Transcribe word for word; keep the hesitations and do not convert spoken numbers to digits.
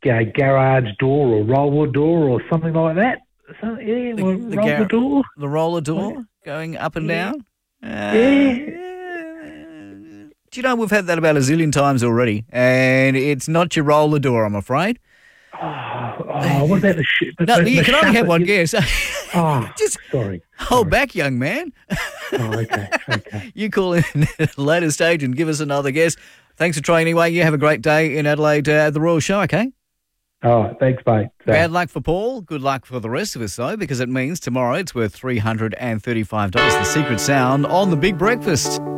uh, garage door or roller door or something like that. So, yeah, The- well, the roll gar- the door. The roller door going up and Yeah. down? Uh, Yeah. Do you know we've had that about a zillion times already, and it's not your roller door, I'm afraid. Oh, oh, what about the sh- the, No, the, you the can only have shutter? one You- guess. Oh, Just sorry. hold sorry. back, young man. Oh, okay, okay. You call in at a later stage and give us another guess. Thanks for trying anyway. You have a great day in Adelaide uh, at the Royal Show, okay? Oh, thanks, mate. Bad luck for Paul. Good luck for the rest of us, though, because it means tomorrow it's worth three hundred thirty-five dollars. The Secret Sound on The Big Breakfast.